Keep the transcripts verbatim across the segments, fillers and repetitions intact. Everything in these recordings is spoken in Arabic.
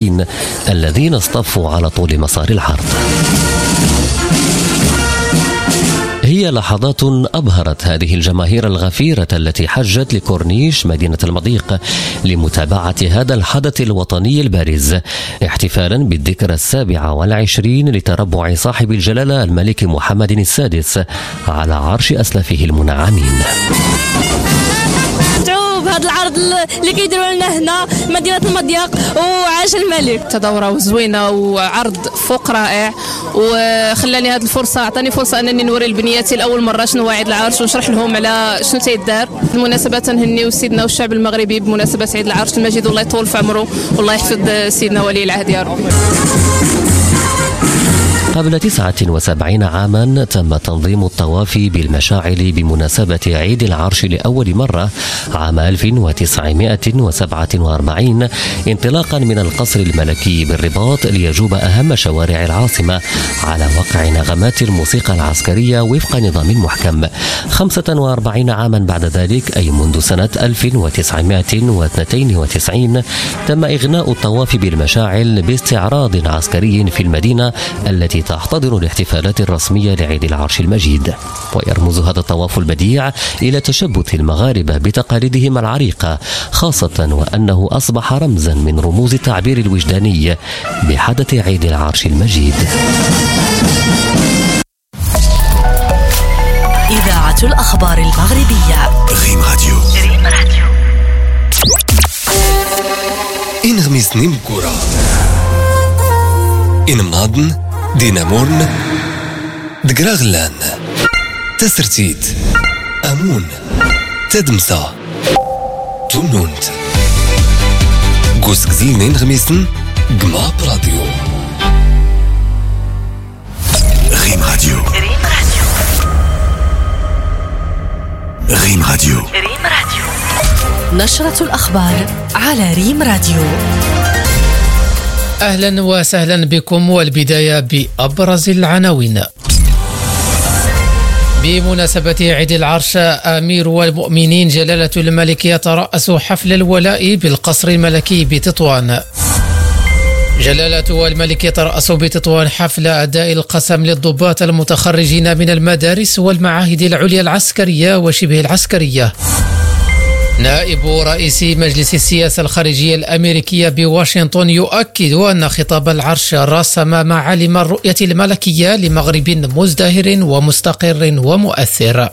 الملايين الذين اصطفوا على طول مسار العرض. هي لحظات أبهرت هذه الجماهير الغفيرة التي حجت لكورنيش مدينة المضيق لمتابعة هذا الحدث الوطني البارز، احتفالا بالذكرى السابعة والعشرين لتربع صاحب الجلالة الملك محمد السادس على عرش أسلافه المنعمين. بهذا العرض اللي كيديروا لنا هنا مدينة المضيق، وعاش الملك. تدورة زوينة وعرض فوق رائع، وخلاني هذه الفرصة عطاني فرصة أنني نوري لبنياتي لأول مرة شنو هو عيد العرش ونشرح لهم على شنو تيدار. بالمناسبة تنهنيو سيدنا والشعب المغربي بمناسبة عيد العرش المجيد، والله يطول في عمره والله يحفظ سيدنا ولي العهد يا رب. قبل تسعة وسبعين عاما تم تنظيم الطواف بالمشاعل بمناسبة عيد العرش لأول مرة عام ألف وتسعمائة وسبعة وأربعين، انطلاقا من القصر الملكي بالرباط ليجوب أهم شوارع العاصمة على وقع نغمات الموسيقى العسكرية وفق نظام محكم. خمسة وأربعين عاما بعد ذلك، أي منذ سنة ألف وتسعمائة واثنين وتسعين، تم إغناء الطواف بالمشاعل باستعراض عسكري في المدينة التي تحتضن الاحتفالات الرسمية لعيد العرش المجيد. ويرمز هذا الطواف البديع إلى تشبث المغاربة بتقاليدهم العريقة، خاصة وأنه أصبح رمزا من رموز التعبير الوجداني بحدث عيد العرش المجيد. إذاعة الأخبار المغربية ريم راديو. ريم راديو. إن غميسني مكورة إن مناضن دينامورن دقراغلان تسرتيت أمون تدمسا تونونت قوس زينين غميسن قما براديو. ريم راديو. ريم راديو. ريم راديو. ريم راديو. نشرة الأخبار على ريم راديو. أهلا وسهلا بكم، والبداية بأبرز العناوين. بمناسبة عيد العرش، أمير المؤمنين جلالة الملك يترأس حفل الولاء بالقصر الملكي بتطوان. جلالة الملك يترأس بتطوان حفل أداء القسم للضباط المتخرجين من المدارس والمعاهد العليا العسكرية وشبه العسكرية. نائب رئيس مجلس السياسة الخارجية الأمريكية بواشنطن يؤكد أن خطاب العرش رسم معالم الرؤية الملكية لمغرب مزدهر ومستقر ومؤثر.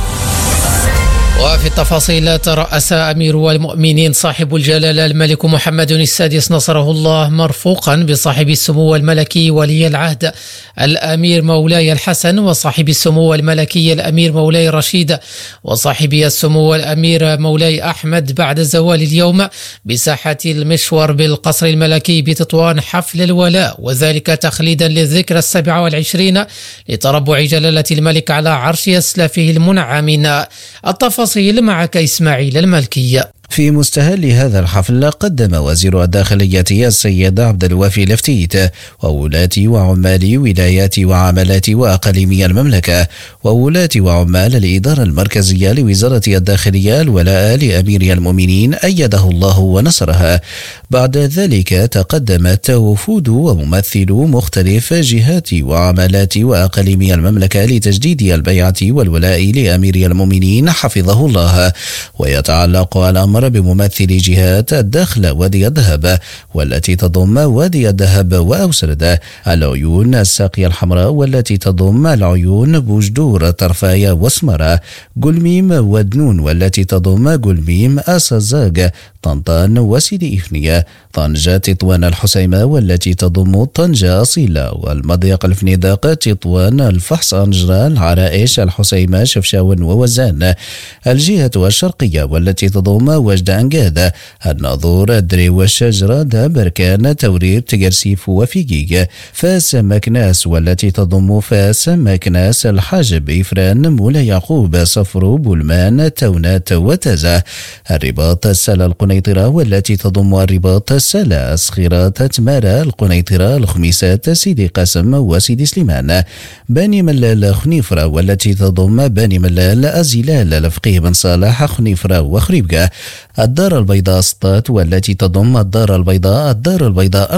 وفي التفاصيل، ترأس أمير المؤمنين صاحب الجلالة الملك محمد السادس نصره الله مرفوقا بصاحب السمو الملكي ولي العهد الأمير مولاي الحسن، وصاحب السمو الملكي الأمير مولاي رشيد، وصاحب السمو الأمير مولاي أحمد بعد زوال اليوم بساحة المشور بالقصر الملكي بتطوان حفل الولاء، وذلك تخليدا للذكرى السابعة والعشرين لتربع جلالة الملك على عرش أسلافه المنعمين. التفاصيل معك إسماعيل الملكي. في مستهل هذا الحفل، قدم وزير الداخلية السيد عبد الوافي لفتيت وولاة وعمال ولايات وعملات وأقاليم المملكة وولاة وعمال الإدارة المركزية لوزارة الداخلية الولاء لأمير المؤمنين أيده الله ونصرها. بعد ذلك تقدمت وفود وممثلو مختلف جهات وعملات وأقاليم المملكة لتجديد البيعة والولاء لأمير المؤمنين حفظه الله. ويتعلق الأمر بممثل جهات الداخل وادي الذهب والتي تضم وادي الذهب وأوسرد، العيون الساقية الحمراء والتي تضم العيون بوجدور طرفايا وسمرة، قلميم ودنون والتي تضم قلميم أسازاق طنطان وسيدي إفنية، طنجة تطوان الحسيمة والتي تضم طنجة أصيلة، والمضيق الفنيدق تطوان الفحص أنجرة العرائش الحسيمة شفشاون ووزان، الجهة الشرقية والتي تضم وجد أنقاذ، الناظور الدري والشجرة دا بركان توريب تقرسيف وفيقيق، فاس مكناس والتي تضم فاس مكناس الحاجب إفران مولا يعقوب صفر بولمان تونات وتزا، الرباط السلا القنيطرة والتي تضم الرباط السلا أسخيرات تمارا القنيطرة الخميسات سيدي قاسم وسيدي سليمان، بني ملال خنيفرة والتي تضم بني ملال أزيلال الفقيه بن صالح خنيفرة وخريبكة، الدار البيضاء سطات والتي تضم الدار البيضاء الدار البيضاء